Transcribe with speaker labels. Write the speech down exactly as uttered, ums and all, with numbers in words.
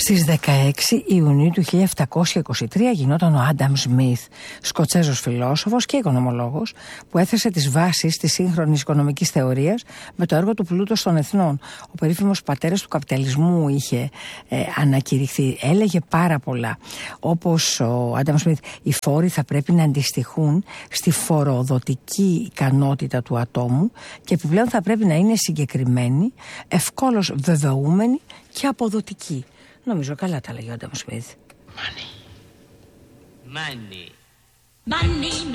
Speaker 1: Στις δεκαέξι Ιουνίου του χίλια επτακόσια είκοσι τρία γινόταν ο Άνταμ Σμιθ, Σκοτσέζος φιλόσοφος και οικονομολόγος, που έθεσε τις βάσεις της σύγχρονης οικονομικής θεωρίας με το έργο του «Πλούτος των Εθνών». Ο περίφημος πατέρας του καπιταλισμού είχε ε, ανακηρυχθεί. Έλεγε πάρα πολλά. Όπως ο Άνταμ Σμιθ, οι φόροι θα πρέπει να αντιστοιχούν στη φοροδοτική ικανότητα του ατόμου και επιπλέον θα πρέπει να είναι συγκεκριμένοι, ευκόλως βεβαιούμενοι και αποδοτικοί. Νομίζω καλά τα λέγει ο Άνταμ Σμιθ.
Speaker 2: Money. Money.
Speaker 3: Money